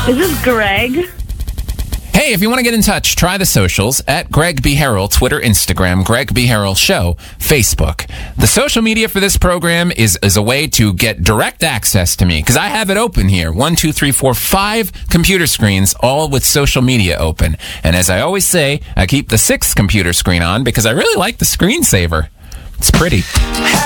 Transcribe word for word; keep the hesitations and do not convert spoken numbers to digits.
Is this Greg? Hey, if you want to get in touch, try the socials at Greg B. Harrell, Twitter, Instagram, Greg B. Harrell Show, Facebook. The social media for this program is, is a way to get direct access to me, because I have it open here. One, two, three, four, five computer screens, all with social media open. And as I always say, I keep the sixth computer screen on because I really like the screensaver. It's pretty.